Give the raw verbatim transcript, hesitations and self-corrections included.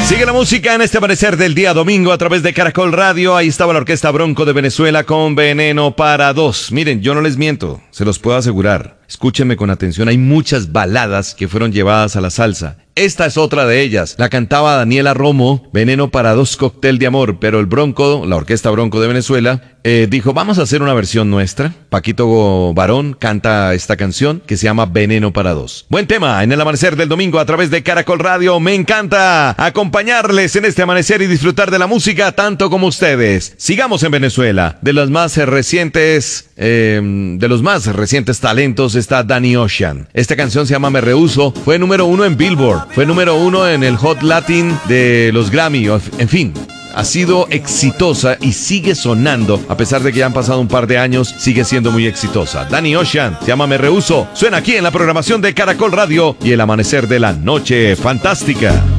Sigue la música en este amanecer del día domingo a través de Caracol Radio. Ahí estaba la Orquesta Bronco de Venezuela con Veneno para Dos. Miren, yo no les miento, se los puedo asegurar. Escúchenme con atención, hay muchas baladas que fueron llevadas a la salsa. Esta es otra de ellas. La cantaba Daniela Romo, Veneno para Dos, Cóctel de Amor. Pero el Bronco, la Orquesta Bronco de Venezuela, eh, dijo, vamos a hacer una versión nuestra. Paquito Barón canta esta canción que se llama Veneno para Dos. Buen tema en el amanecer del domingo a través de Caracol Radio. Me encanta acompañarles en este amanecer y disfrutar de la música tanto como ustedes. Sigamos en Venezuela. De los más recientes, eh, de los más recientes talentos está Danny Ocean. Esta canción se llama Me Rehuso. Fue número uno en Billboard. Fue número uno en el Hot Latin de los Grammy. En fin, ha sido exitosa y sigue sonando. A pesar de que ya han pasado un par de años, sigue siendo muy exitosa. Danny Ocean se llama Me Rehuso. Suena aquí en la programación de Caracol Radio y el amanecer de la noche fantástica.